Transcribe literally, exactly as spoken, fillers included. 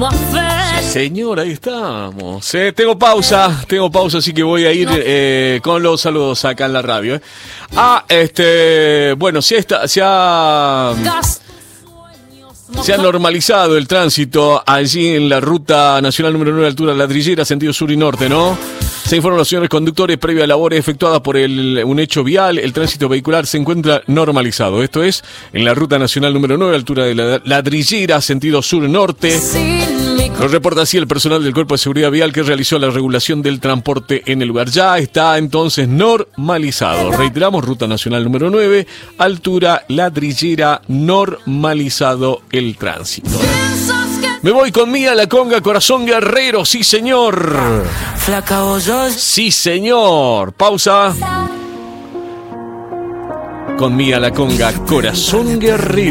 Sí, señor, ahí estamos. Eh, tengo pausa, tengo pausa, así que voy a ir eh, con los saludos acá en la radio. Eh. Ah, este, bueno, si está, se ha... Se ha normalizado el tránsito allí en la ruta nacional número nueve, altura Ladrillera, sentido sur y norte, ¿no? Se informan los señores conductores, previa a labores efectuadas por el, un hecho vial, el tránsito vehicular se encuentra normalizado. Esto es en la ruta nacional número nueve, altura de la Ladrillera, sentido sur y norte. Nos reporta así el personal del Cuerpo de Seguridad Vial que realizó la regulación del transporte en el lugar. Ya está entonces normalizado. Reiteramos, ruta nacional número nueve, altura Ladrillera, normalizado el tránsito. Me voy con Mía la Conga, Corazón Guerrero, sí señor. Sí señor. Pausa. Con Mía la Conga, Corazón Guerrero.